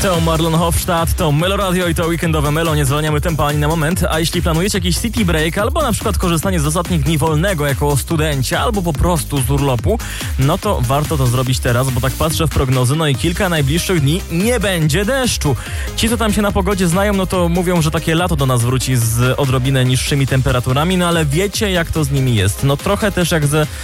To Marlon Hofstadt, to Melo Radio i to weekendowe Melo. Nie zwalniamy tempa ani na moment. A jeśli planujecie jakiś city break albo na przykład korzystanie z ostatnich dni wolnego jako studenci albo po prostu z urlopu, no to warto to zrobić teraz, bo tak patrzę w prognozy, no i kilka najbliższych dni nie będzie deszczu. Ci, co tam się na pogodzie znają, no to mówią, że takie lato do nas wróci z odrobinę niższymi temperaturami, no ale wiecie, jak to z nimi jest. No trochę też jak ze